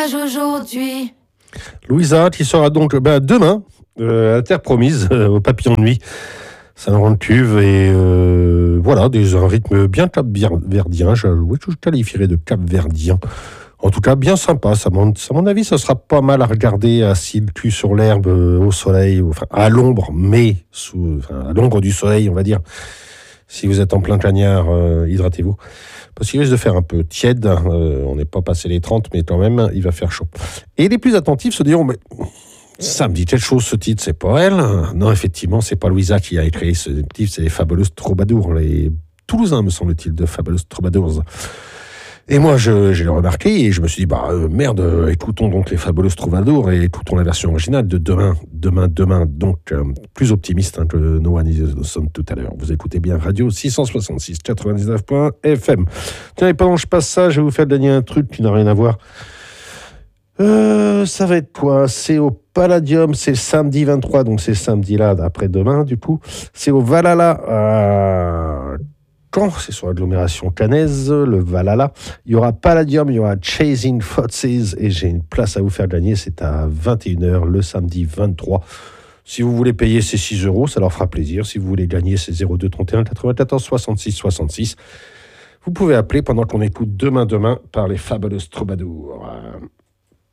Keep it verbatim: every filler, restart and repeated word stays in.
courage aujourd'hui. Louisa, qui sera donc ben, demain euh, à la Terre Promise, euh, au Papillon de Nuit, Saint-Laurent-de-Cuve, et euh, voilà, des, un rythme bien capverdien, je, oui, je qualifierais de capverdien. En tout cas, bien sympa. Ça, à mon avis, ça sera pas mal à regarder assis le cul sur l'herbe, euh, au soleil, enfin à l'ombre, mais sous, enfin, à l'ombre du soleil, on va dire. Si vous êtes en plein cagnard, euh, hydratez-vous. Parce qu'il risque de faire un peu tiède. Euh, on n'est pas passé les trente, mais quand même, il va faire chaud. Et les plus attentifs se diront, mais ça me dit quelque chose ce titre, c'est pas elle. Non, effectivement, c'est pas Louisa qui a écrit ce titre, c'est les Fabulous Troubadours, les Toulousains, me semble-t-il, de Fabulous Troubadours. Et moi, je, j'ai remarqué et je me suis dit, bah euh, merde, euh, écoutons donc les Fabulous Troubadours et écoutons la version originale de Demain, Demain, Demain. Donc, euh, plus optimiste hein, que No One Is Innocent tout à l'heure. Vous écoutez bien Radio six cent soixante-six, quatre-vingt-dix-neuf point F M. Tiens, et pendant que je passe ça, je vais vous faire gagner un truc qui n'a rien à voir. Euh, ça va être quoi ? C'est au Palladium, c'est le samedi vingt-trois, donc c'est samedi là, après-demain, du coup. C'est au Valhalla, euh, quand c'est sur l'agglomération cannaise, le Valhalla. Il y aura Palladium, il y aura Chasing Foxes, et j'ai une place à vous faire gagner, c'est à vingt et une heures, le samedi vingt-trois. Si vous voulez payer, c'est six euros, ça leur fera plaisir. Si vous voulez gagner, c'est zéro deux trente et un quatre-vingt-quatorze soixante-six soixante-six. Vous pouvez appeler pendant qu'on écoute Demain Demain par les Fabulous Troubadours.